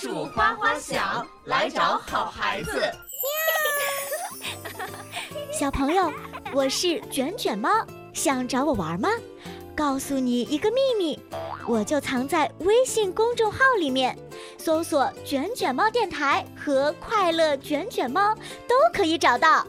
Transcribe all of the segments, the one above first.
祝花花小，来找好孩子。 小朋友，我是卷卷猫，想找我玩吗？告诉你一个秘密，我就藏在微信公众号里面，搜索卷卷猫电台和快乐卷卷猫都可以找到。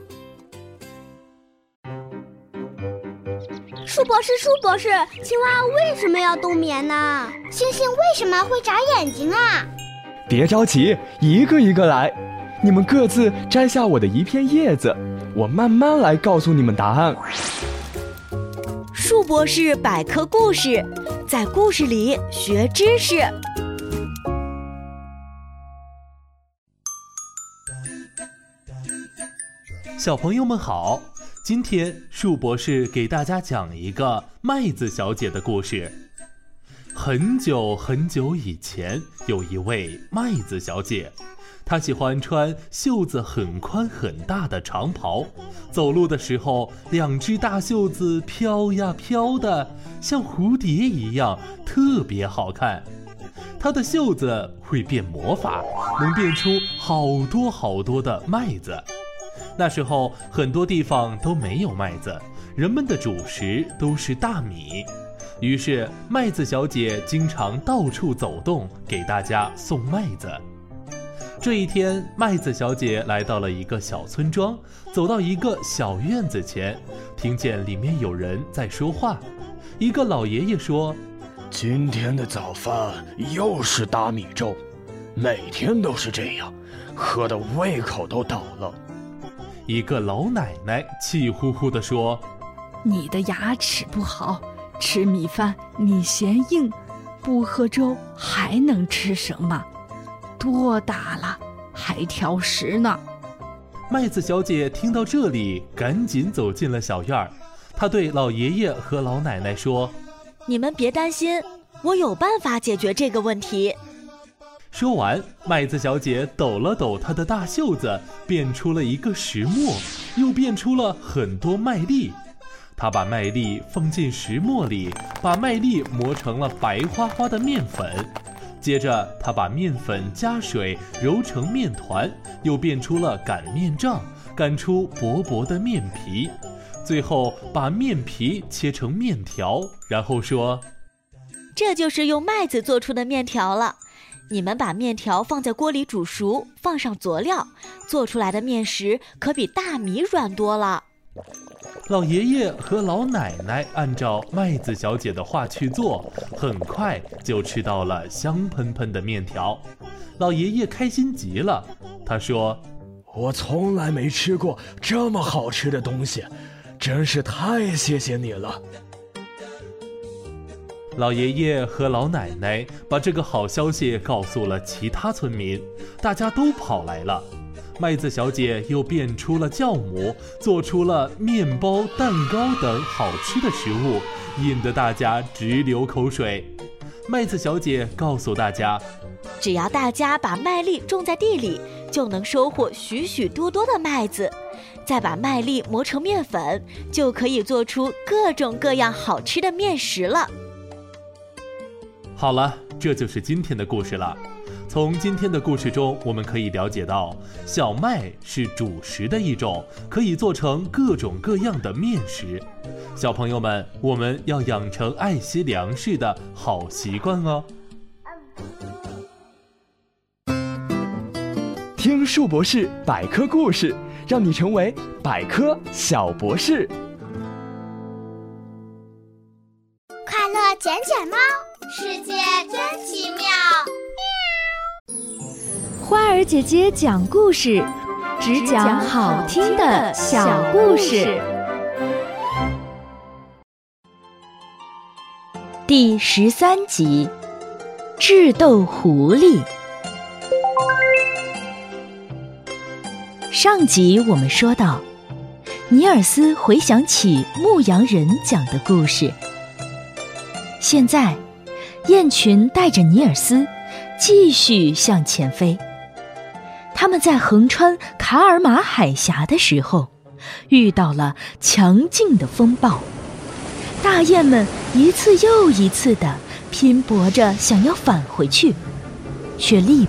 舒博士，青蛙为什么要冬眠呢？星星为什么会眨眼睛啊？ 别着急，一个一个来，你们各自摘下我的一片叶子，我慢慢来告诉你们答案。 树博士百科故事，在故事里学知识。 小朋友们好，今天树博士给大家讲一个麦子小姐的故事。很久很久以前，有一位麦子小姐，她喜欢穿袖子很宽很大的长袍，走路的时候两只大袖子飘呀飘的，像蝴蝶一样，特别好看。她的袖子会变魔法，能变出好多好多的麦子。那时候很多地方都没有麦子，人们的主食都是大米。于是麦子小姐经常到处走动，给大家送麦子。这一天，麦子小姐来到了一个小村庄，走到一个小院子前，听见里面有人在说话。一个老爷爷说： 今天的早饭又是大米粥，每天都是这样，喝的胃口都倒了。 一个老奶奶气呼呼地说： 你的牙齿不好，吃米饭你嫌硬，不喝粥还能吃什么？多大了还挑食呢？ 麦子小姐听到这里，赶紧走进了小院。她对老爷爷和老奶奶说： 你们别担心，我有办法解决这个问题。 说完，麦子小姐抖了抖她的大袖子，变出了一个石磨，又变出了很多麦粒。她把麦粒放进石磨里，把麦粒磨成了白花花的面粉。接着她把面粉加水揉成面团，又变出了擀面杖，擀出薄薄的面皮。最后把面皮切成面条，然后说： 这就是用麦子做出的面条了。你们把面条放在锅里煮熟，放上佐料，做出来的面食可比大米软多了。 老爷爷和老奶奶按照麦子小姐的话去做，很快就吃到了香喷喷的面条。老爷爷开心极了，他说： 我从来没吃过这么好吃的东西，真是太谢谢你了。 老爷爷和老奶奶把这个好消息告诉了其他村民，大家都跑来了。麦子小姐又变出了酵母，做出了面包、蛋糕等好吃的食物，引得大家直流口水。麦子小姐告诉大家， 只要大家把麦粒种在地里，就能收获许许多多的麦子，再把麦粒磨成面粉，就可以做出各种各样好吃的面食了。 好了，这就是今天的故事了。从今天的故事中，我们可以了解到，小麦是主食的一种，可以做成各种各样的面食。小朋友们，我们要养成爱惜粮食的好习惯哦。 听树博士百科故事，让你成为百科小博士。 快乐卷卷猫，世界真奇妙。 花儿姐姐讲故事，只讲好听的小故事。第13集，智斗狐狸。上集我们说到，尼尔斯回想起牧羊人讲的故事。现在，雁群带着尼尔斯继续向前飞。他们在横穿卡尔马海峡的时候，遇到了强劲的风暴。大雁们一次又一次地拼搏着想要返回去，却力